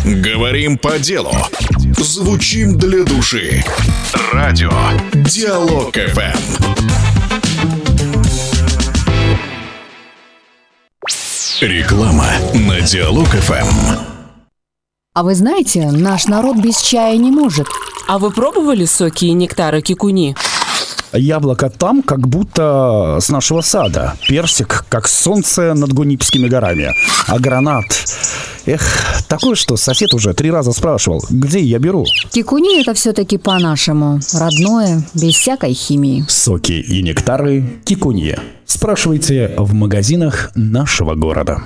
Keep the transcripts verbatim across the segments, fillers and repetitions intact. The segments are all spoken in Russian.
Говорим по делу. Звучим для души. Радио Диалог эф эм. Реклама на Диалог эф эм. А вы знаете, наш народ без чая не может. А вы пробовали соки и нектары кикуни? Яблоко там, как будто с нашего сада. Персик, как солнце над Гунипскими горами. А гранат... Эх, такое что, сосед уже три раза спрашивал, где я беру. Кикуни — это все-таки по-нашему. Родное, без всякой химии. Соки и нектары кикуни. Спрашивайте в магазинах нашего города.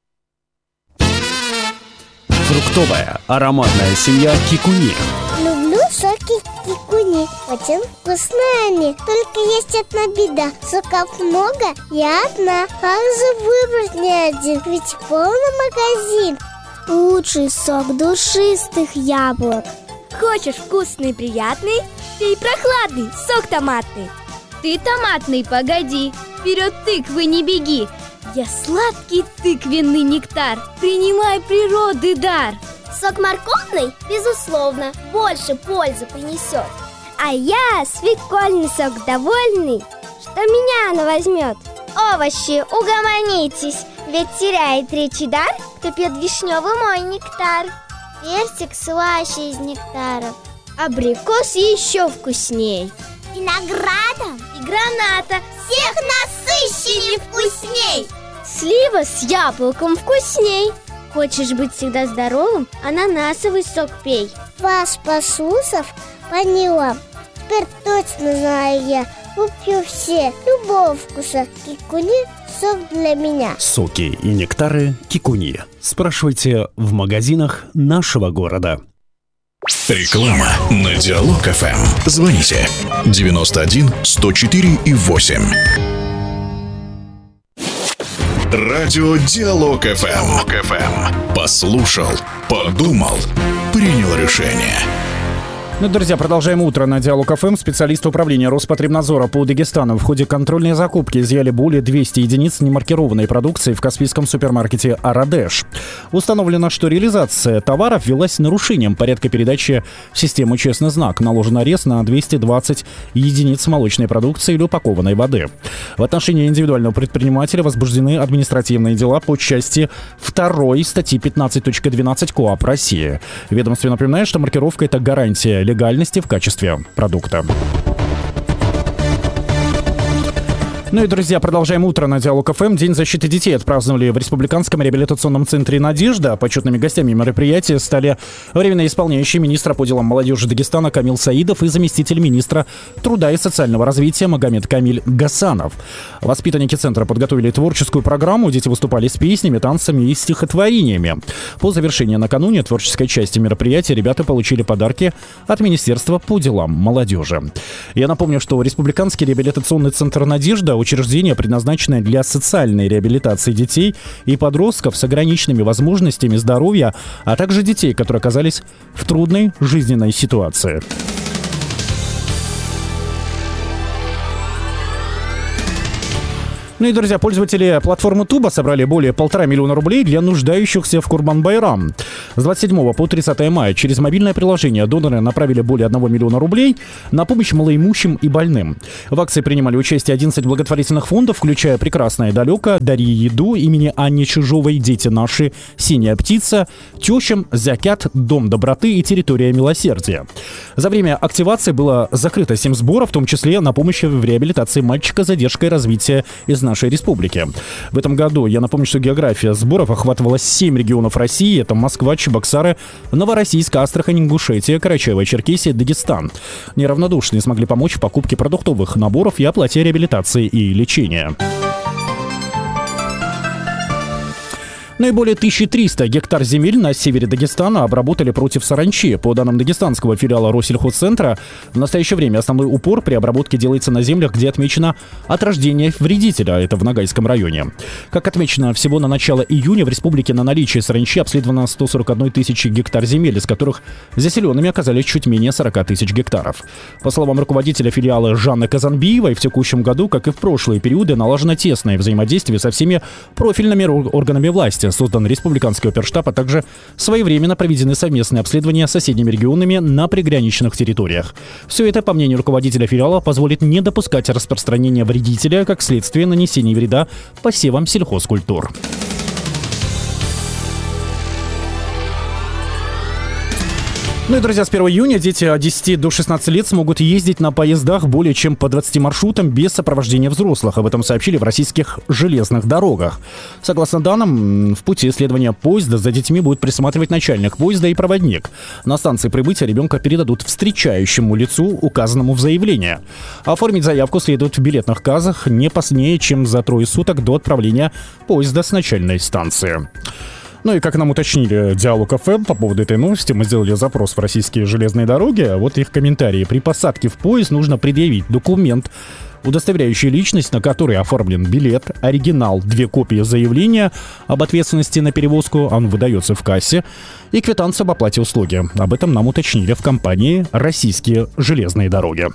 Фруктовая ароматная семья кикуни. Люблю соки кикуни, очень вкусные они. Только есть одна беда, соков много, я одна. Как же выбрать не один, ведь полный магазин. Лучший сок душистых яблок. Хочешь вкусный и приятный? Пей прохладный, сок томатный. Ты томатный, погоди, вперед тыквы не беги. Я сладкий тыквенный нектар, принимай природы дар. Сок морковный, безусловно, больше пользы принесет. А я свекольный сок довольный, что меня она возьмет. Овощи, угомонитесь, ведь теряет речи дар, кто пьет вишневый мой нектар. Персик слаще из нектаров, абрикос еще вкусней. Виноградом и граната всех насыщеннее вкусней. Слива с яблоком вкусней. Хочешь быть всегда здоровым? Ананасовый сок пей. Вас, послушав, поняла. Теперь точно знаю я. Куплю все, любого вкуса. Кикуни – сок для меня. Соки и нектары кикуни. Спрашивайте в магазинах нашего города. Реклама на Диалог эф эм. Звоните девяносто один сто четыре и восемь. Радио Диалог эф эм. Послушал, подумал, принял решение. Ну, друзья, продолжаем утро на Диалог эф эм. Специалисты управления Роспотребнадзора по Дагестану в ходе контрольной закупки изъяли более двухсот единиц немаркированной продукции в Каспийском супермаркете «Арадеш». Установлено, что реализация товаров велась нарушением порядка передачи в систему «Честный знак». Наложен арест на двести двадцать единиц молочной продукции или упакованной воды. В отношении индивидуального предпринимателя возбуждены административные дела по части второй статьи пятнадцать точка двенадцать КоАП России. Ведомство напоминает, что маркировка – это гарантия легальности в качестве продукта. Ну и, друзья, продолжаем утро на Диалог эф эм. День защиты детей отпраздновали в Республиканском реабилитационном центре «Надежда». Почетными гостями мероприятия стали временно исполняющий министра по делам молодежи Дагестана Камил Саидов и заместитель министра труда и социального развития Магомед Камиль Гасанов. Воспитанники центра подготовили творческую программу. Дети выступали с песнями, танцами и стихотворениями. По завершении накануне творческой части мероприятия ребята получили подарки от Министерства по делам молодежи. Я напомню, что Республиканский реабилитационный центр «Надежда» — учреждение, предназначенное для социальной реабилитации детей и подростков с ограниченными возможностями здоровья, а также детей, которые оказались в трудной жизненной ситуации. Ну и, друзья, пользователи платформы Туба собрали более полтора миллиона рублей для нуждающихся в Курбан-Байрам. С двадцать седьмого по тридцатое мая через мобильное приложение доноры направили более одного миллиона рублей на помощь малоимущим и больным. В акции принимали участие одиннадцать благотворительных фондов, включая «Прекрасное далеко», «Дари еду» имени Анни Чижовой, «Дети наши», «Синяя птица», «Тещам», «Закят», «Дом доброты» и «Территория милосердия». За время активации было закрыто семь сборов, в том числе на помощь в реабилитации мальчика с задержкой развития из нашей республики. В этом году, я напомню, что география сборов охватывала семь регионов России. Это Москва, Чебоксары, Новороссийск, Астрахань, Ингушетия, Карачаево-Черкесия, Дагестан. Неравнодушные смогли помочь в покупке продуктовых наборов и оплате реабилитации и лечения. Ну и более тысяча триста гектар земель на севере Дагестана обработали против саранчи. По данным дагестанского филиала Россельхозцентра, в настоящее время основной упор при обработке делается на землях, где отмечено от рождения вредителя, это в Ногайском районе. Как отмечено, всего на начало июня в республике на наличие саранчи обследовано сто сорок одна тысяча гектар земель, из которых заселенными оказались чуть менее сорок тысяч гектаров. По словам руководителя филиала Жанны Казанбиевой, в текущем году, как и в прошлые периоды, налажено тесное взаимодействие со всеми профильными органами власти, создан республиканский оперштаб, а также своевременно проведены совместные обследования с соседними регионами на приграничных территориях. Все это, по мнению руководителя филиала, позволит не допускать распространения вредителя, как следствие нанесения вреда посевам сельхозкультур. Ну и, друзья, с первого июня дети от десяти до шестнадцати лет смогут ездить на поездах более чем по двадцати маршрутам без сопровождения взрослых. Об этом сообщили в российских железных дорогах. Согласно данным, в пути следования поезда за детьми будет присматривать начальник поезда и проводник. На станции прибытия ребенка передадут встречающему лицу, указанному в заявлении. Оформить заявку следует в билетных кассах не позднее, чем за трое суток до отправления поезда с начальной станции. Ну и как нам уточнили Диалог эф эм по поводу этой новости, мы сделали запрос в российские железные дороги. Вот их комментарии. При посадке в поезд нужно предъявить документ, удостоверяющий личность, на который оформлен билет, оригинал, две копии заявления об ответственности на перевозку, он выдается в кассе, и квитанция об оплате услуги. Об этом нам уточнили в компании «Российские железные дороги».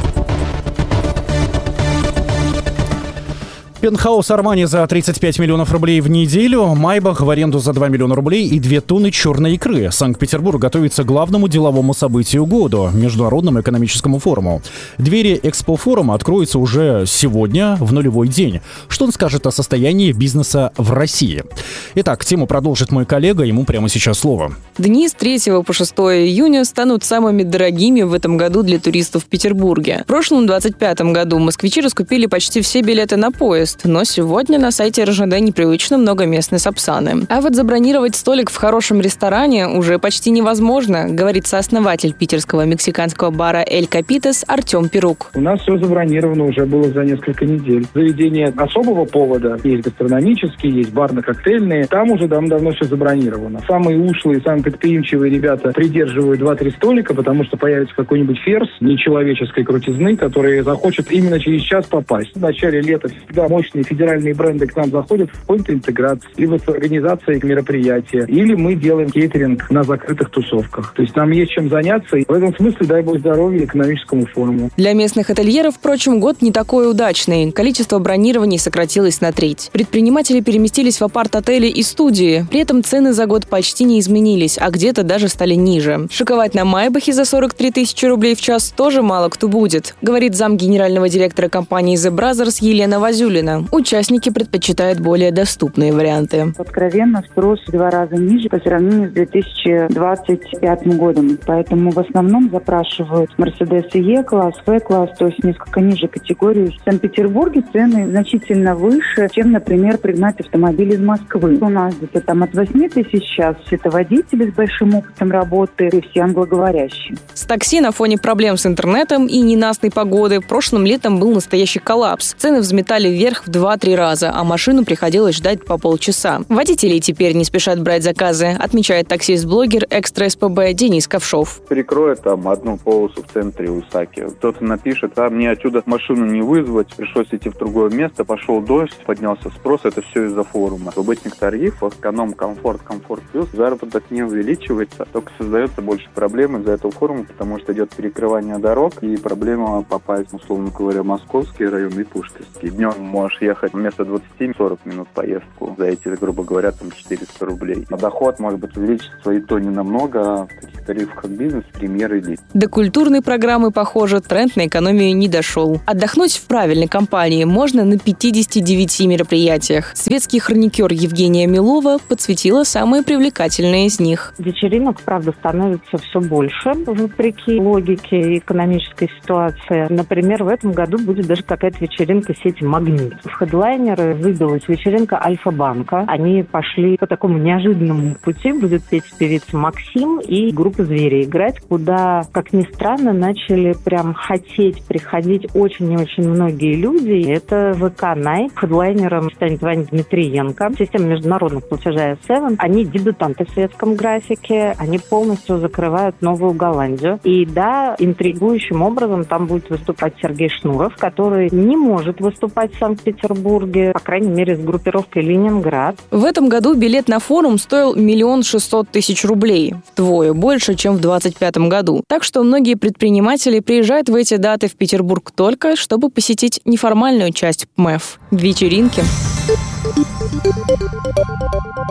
Пентхаус Армани за тридцать пять миллионов рублей в неделю, Майбах в аренду за два миллиона рублей и две тонны черной икры. Санкт-Петербург готовится к главному деловому событию года – Международному экономическому форуму. Двери экспо-форума откроются уже сегодня, в нулевой день. Что он скажет о состоянии бизнеса в России? Итак, тему продолжит мой коллега, ему прямо сейчас слово. Дни с третьего по шестое июня станут самыми дорогими в этом году для туристов в Петербурге. В прошлом двадцать пятом году москвичи раскупили почти все билеты на поезд. Но сегодня на сайте эр жэ дэ непривычно много местной сапсаны. А вот забронировать столик в хорошем ресторане уже почти невозможно, говорит сооснователь питерского мексиканского бара «Эль Капитес» Артем Перук. У нас все забронировано уже было за несколько недель. Заведения особого повода, есть гастрономические, есть барно-коктейльные, там уже давно все забронировано. Самые ушлые, самые предприимчивые ребята придерживают два-три столика, потому что появится какой-нибудь ферзь нечеловеческой крутизны, который захочет именно через час попасть. В начале лета всегда мощные федеральные бренды к нам заходят в какой-то интеграции, либо с организацией мероприятия, или мы делаем кейтеринг на закрытых тусовках. То есть нам есть чем заняться, и в этом смысле дай бог здоровья экономическому форуму. Для местных ательеров, впрочем, год не такой удачный. Количество бронирований сократилось на треть. Предприниматели переместились в апарт-отели и студии. При этом цены за год почти не изменились, а где-то даже стали ниже. Шиковать на Майбахе за сорок три тысячи рублей в час тоже мало кто будет, говорит зам генерального директора компании The Brothers Елена Вазюлина. Участники предпочитают более доступные варианты. Откровенно, спрос в два раза ниже по сравнению с две тысячи двадцать пятым годом. Поэтому в основном запрашивают Mercedes E-класс, V-класс, то есть несколько ниже категорию. В Санкт-Петербурге цены значительно выше, чем, например, пригнать автомобиль из Москвы. У нас где-то там от восьми тысяч сейчас. Это водители с большим опытом работы и все англоговорящие. С такси на фоне проблем с интернетом и ненастной погоды прошлым летом был настоящий коллапс. Цены взметали вверх в два-три раза, а машину приходилось ждать по полчаса. Водителей теперь не спешат брать заказы, отмечает таксист-блогер Экстра эс пэ бэ Денис Ковшов. Перекроет там одну полосу в центре Усаки. Кто-то напишет, а мне отсюда машину не вызвать, пришлось идти в другое место, пошел дождь, поднялся спрос, это все из-за форума. В обычных тарифах, эконом, комфорт, комфорт плюс, заработок не увеличивается, только создается больше проблем из-за этого форума, потому что идет перекрывание дорог и проблема попасть, условно говоря, в московский район и Пушкинский. Днем можешь ехать вместо двадцати-сорок минут поездку за эти, грубо говоря, там четыреста рублей. А доход может быть увеличится и то не намного, а в таких тарифах как бизнес, премьер или. До культурной программы, похоже, тренд на экономию не дошел. Отдохнуть в правильной компании можно на пятидесяти девяти мероприятиях. Светский хроникер Евгения Милова подсветила самые привлекательные из них. Вечеринок, правда, становится все больше, вопреки логике экономической ситуации. Например, в этом году будет даже какая-то вечеринка сети «Магнит». В хедлайнеры выбилась вечеринка Альфа-банка. Они пошли по такому неожиданному пути. Будет петь певица Максим и группа «Звери» играть, куда, как ни странно, начали прям хотеть приходить очень и очень многие люди. Это вэ ка Night. Хедлайнером станет Ваня Дмитриенко. Система международных платежей эс семь. Они дебютанты в светском графике. Они полностью закрывают Новую Голландию. И да, интригующим образом там будет выступать Сергей Шнуров, который не может выступать в Санкт-Петербурге, по крайней мере, с группировкой «Ленинград». В этом году билет на форум стоил миллион шестьсот тысяч рублей. Вдвое больше, чем в двадцать пятом году. Так что многие предприниматели приезжают в эти даты в Петербург только, чтобы посетить неформальную часть ПМЭФ – вечеринки.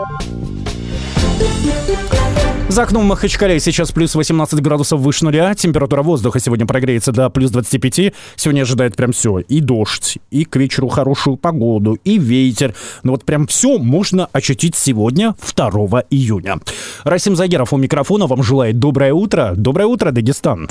За окном Махачкале сейчас плюс восемнадцать градусов выше нуля. Температура воздуха сегодня прогреется до плюс двадцати пяти. Сегодня ожидает прям все. И дождь, и к вечеру хорошую погоду, и ветер. Ну вот прям все можно ощутить сегодня, второго июня. Расим Загеров у микрофона вам желает доброе утро. Доброе утро, Дагестан.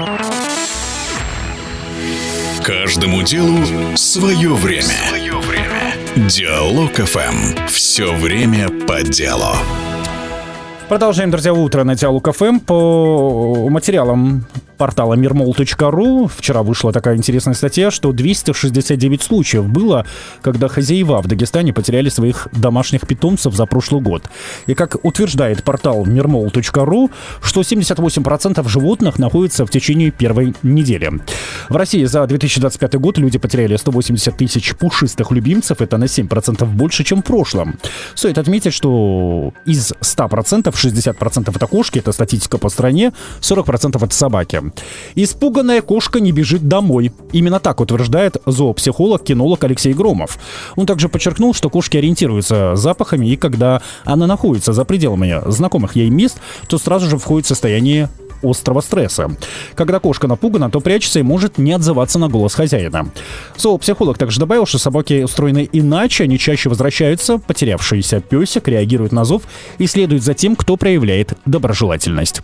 Каждому делу свое время. Свое время. Диалог эф эм. Все время по делу. Продолжаем, друзья, утро на Диалог эф эм. По материалам портала мирмол точка ру вчера вышла такая интересная статья, что двести шестьдесят девять случаев было, когда хозяева в Дагестане потеряли своих домашних питомцев за прошлый год. И как утверждает портал мирмол точка ру, что семьдесят восемь процентов животных находятся в течение первой недели. В России за две тысячи двадцать пятый год люди потеряли сто восемьдесят тысяч пушистых любимцев. Это на семь процентов больше, чем в прошлом. Стоит отметить, что из ста процентов шестьдесят процентов это кошки, это статистика по стране, сорок процентов это собаки. Испуганная кошка не бежит домой. Именно так утверждает зоопсихолог-кинолог Алексей Громов. Он также подчеркнул, что кошки ориентируются запахами, и когда она находится за пределами знакомых ей мест, то сразу же входит в состояние острого стресса. Когда кошка напугана, то прячется и может не отзываться на голос хозяина. Зоопсихолог также добавил, что собаки устроены иначе, они чаще возвращаются, потерявшийся песик реагирует на зов и следует за тем, кто проявляет доброжелательность.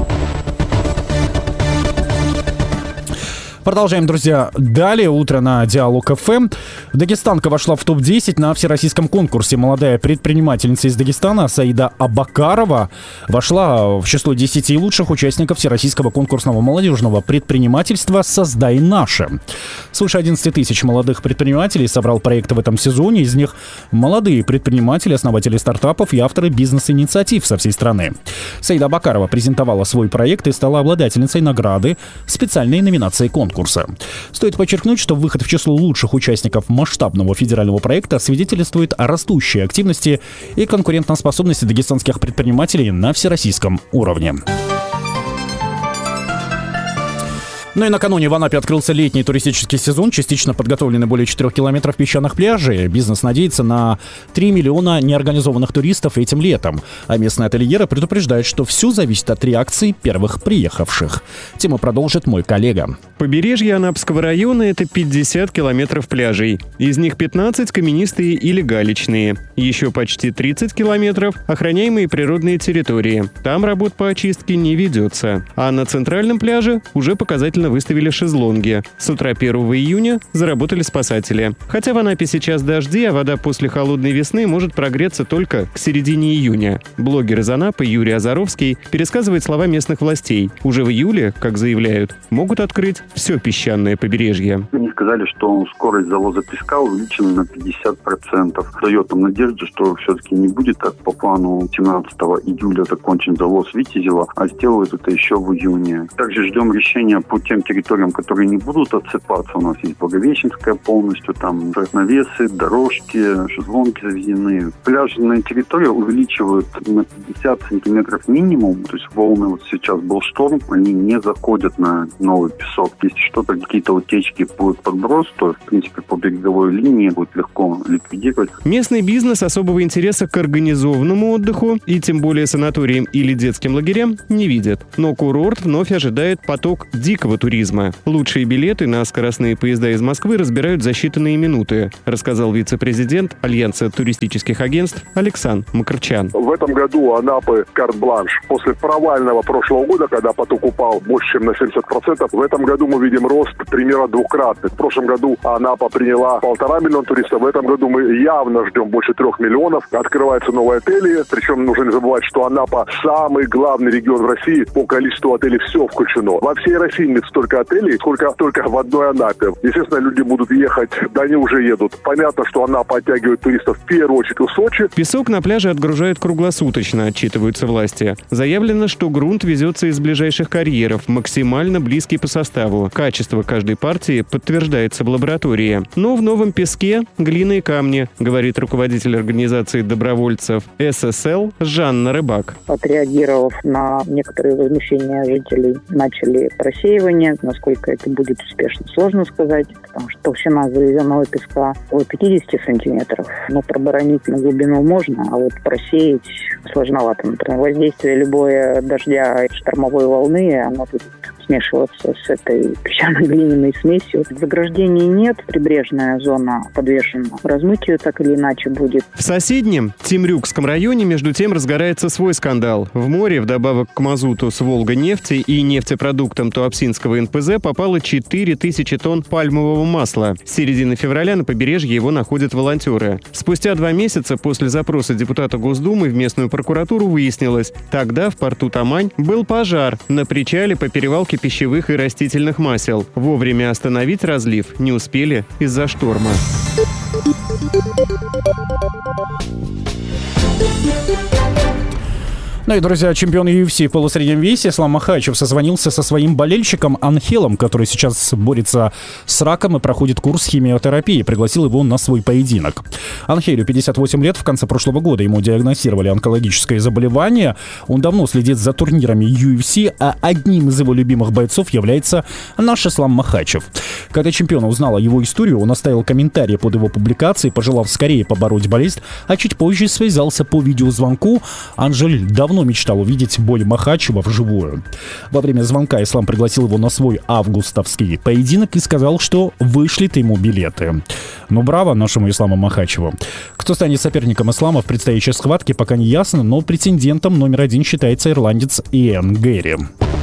Продолжаем, друзья. Далее утро на Диалог эф эм. Дагестанка вошла в топ десять на всероссийском конкурсе. Молодая предпринимательница из Дагестана Саида Абакарова вошла в число десяти лучших участников всероссийского конкурсного молодежного предпринимательства «Создай наше». Свыше одиннадцати тысяч молодых предпринимателей собрал проект в этом сезоне. Из них молодые предприниматели, основатели стартапов и авторы бизнес-инициатив со всей страны. Саида Абакарова презентовала свой проект и стала обладательницей награды специальной номинации конкурса. Стоит подчеркнуть, что выход в число лучших участников масштабного федерального проекта свидетельствует о растущей активности и конкурентоспособности дагестанских предпринимателей на всероссийском уровне. Ну и накануне в Анапе открылся летний туристический сезон. Частично подготовлены более четырех километров песчаных пляжей. Бизнес надеется на три миллиона неорганизованных туристов этим летом. А местные ательеры предупреждают, что все зависит от реакции первых приехавших. Тему продолжит мой коллега. Побережье Анапского района – это пятьдесят километров пляжей. Из них пятнадцать каменистые или галечные. Еще почти тридцать километров – охраняемые природные территории. Там работ по очистке не ведется. А на центральном пляже уже показательно выставили шезлонги. С утра первого июня заработали спасатели. Хотя в Анапе сейчас дожди, а вода после холодной весны может прогреться только к середине июня. Блогер из Анапы Юрий Азаровский пересказывает слова местных властей. Уже в июле, как заявляют, могут открыть все песчаное побережье. Они сказали, что скорость завоза песка увеличена на пятьдесят процентов. Дает нам надежду, что все-таки не будет так по плану семнадцатого июля закончен завоз Витязева, а сделают это еще в июне. Также ждем решения по тем территориям, которые не будут отсыпаться. У нас есть Благовещенская полностью, там навесы, дорожки, шезлонги завезены. Пляжная территория увеличивают на пятьдесят сантиметров минимум, то есть волны, вот сейчас был шторм, они не заходят на новый песок. Если что-то, какие-то утечки будут подброс, то, в принципе, по береговой линии будет легко ликвидировать. Местный бизнес особого интереса к организованному отдыху и тем более санаториям или детским лагерям не видит. Но курорт вновь ожидает поток дикого туризма. Лучшие билеты на скоростные поезда из Москвы разбирают за считанные минуты, рассказал вице-президент Альянса туристических агентств Александр Макарчан. В этом году Анапы карт-бланш. После провального прошлого года, когда поток упал больше, чем на семьдесят процентов, в этом году мы видим рост примерно двукратный. В прошлом году Анапа приняла полтора миллиона туристов. В этом году мы явно ждем больше трех миллионов. Открываются новые отели. Причем нужно не забывать, что Анапа самый главный регион в России. По количеству отелей все включено. Во всей России нет столько отелей, сколько только в одной Анапе. Естественно, люди будут ехать, да они уже едут. Понятно, что Анапа оттягивает туристов в первую очередь у Сочи. Песок на пляже отгружают круглосуточно, отчитываются власти. Заявлено, что грунт везется из ближайших карьеров, максимально близкий по составу. Качество каждой партии подтверждается в лаборатории. Но в новом песке глина и камни, говорит руководитель организации добровольцев эс эс эл Жанна Рыбак. Отреагировав на некоторые возмущения жителей, начали просеивание базирования. Насколько это будет успешно, сложно сказать, потому что толщина завезенного песка около пятьдесят сантиметров. Но проборонить на глубину можно, а вот просеять сложновато. Например, воздействие любое дождя и штормовой волны, оно будет смешиваться с этой песчано-глиняной смесью. Заграждений нет, прибрежная зона подвержена размытию, так или иначе будет. В соседнем Темрюкском районе, между тем, разгорается свой скандал. В море, вдобавок к мазуту с Волга-нефти и нефтепродуктам Туапсинского эн пэ зэ, попало четыре тысячи тонн пальмового масла. С середины февраля на побережье его находят волонтеры. Спустя два месяца после запроса депутата Госдумы в местную прокуратуру выяснилось, тогда в порту Тамань был пожар на причале по перевалке пищевых и растительных масел. Вовремя остановить разлив не успели из-за шторма. Ну и, друзья, чемпион ю эф си в полусреднем весе Ислам Махачев созвонился со своим болельщиком Анхелом, который сейчас борется с раком и проходит курс химиотерапии. Пригласил его на свой поединок. Анхелю пятьдесят восемь лет. В конце прошлого года ему диагностировали онкологическое заболевание. Он давно следит за турнирами ю эф си, а одним из его любимых бойцов является наш Ислам Махачев. Когда чемпион узнал о его историю, он оставил комментарий под его публикацией, пожелав скорее побороть болезнь, а чуть позже связался по видеозвонку. Анжель давно мечтал увидеть бой Махачева вживую. Во время звонка Ислам пригласил его на свой августовский поединок и сказал, что вышлет ему билеты. Ну, браво нашему Исламу Махачеву. Кто станет соперником Ислама в предстоящей схватке, пока не ясно, но претендентом номер один считается ирландец Иэн Гэри.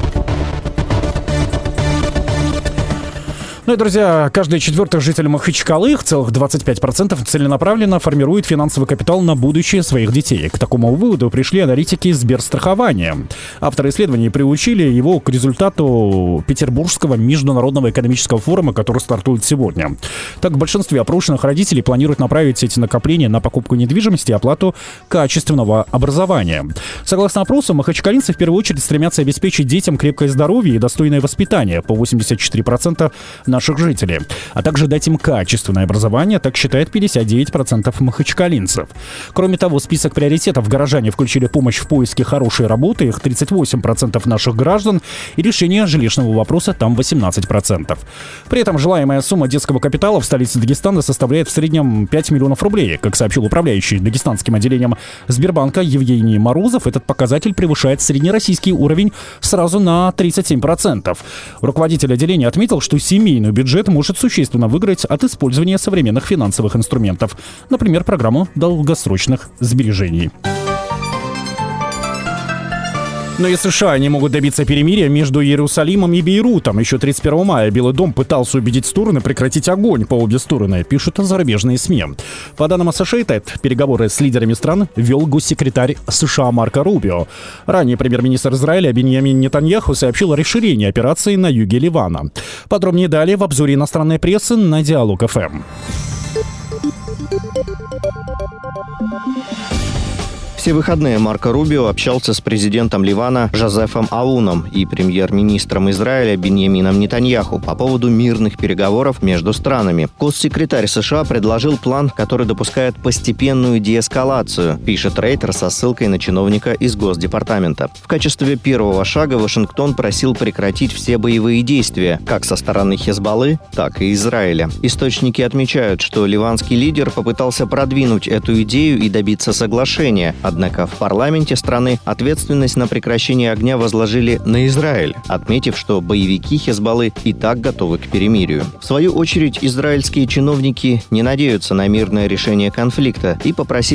Ну и, друзья, каждый четвертый житель Махачкалы, их целых двадцать пять процентов, целенаправленно формирует финансовый капитал на будущее своих детей. К такому выводу пришли аналитики Сберстрахования. Авторы исследований приучили его к результату Петербургского международного экономического форума, который стартует сегодня. Так, в большинстве опрошенных родителей планируют направить эти накопления на покупку недвижимости и оплату качественного образования. Согласно опросу, махачкалинцы в первую очередь стремятся обеспечить детям крепкое здоровье и достойное воспитание, по восемьдесят четыре процента наших жителей, а также дать им качественное образование, так считает пятьдесят девять процентов махачкалинцев. Кроме того, в список приоритетов горожане включили помощь в поиске хорошей работы, их тридцать восемь процентов наших граждан, и решение жилищного вопроса там восемнадцать процентов. При этом желаемая сумма детского капитала в столице Дагестана составляет в среднем пять миллионов рублей. Как сообщил управляющий дагестанским отделением Сбербанка Евгений Морозов, этот показатель превышает среднероссийский уровень сразу на тридцать семь процентов. Руководитель отделения отметил, что семейный бюджет может существенно выиграть от использования современных финансовых инструментов, например, программу долгосрочных сбережений. Но и США не могут добиться перемирия между Иерусалимом и Бейрутом. Еще тридцать первого мая Белый дом пытался убедить стороны прекратить огонь по обе стороны, пишут зарубежные СМИ. По данным Associated, переговоры с лидерами стран вел госсекретарь США Марко Рубио. Ранее премьер-министр Израиля Биньямин Нетаньяху сообщил о расширении операции на юге Ливана. Подробнее далее в обзоре иностранной прессы на Диалог эф эм. Все выходные Марко Рубио общался с президентом Ливана Жозефом Ауном и премьер-министром Израиля Биньямином Нетаньяху по поводу мирных переговоров между странами. Госсекретарь США предложил план, который допускает постепенную деэскалацию, пишет Рейтер со ссылкой на чиновника из Госдепартамента. В качестве первого шага Вашингтон просил прекратить все боевые действия, как со стороны Хезболлы, так и Израиля. Источники отмечают, что ливанский лидер попытался продвинуть эту идею и добиться соглашения. Однако в парламенте страны ответственность на прекращение огня возложили на Израиль, отметив, что боевики Хезболлы и так готовы к перемирию. В свою очередь, израильские чиновники не надеются на мирное решение конфликта и попросили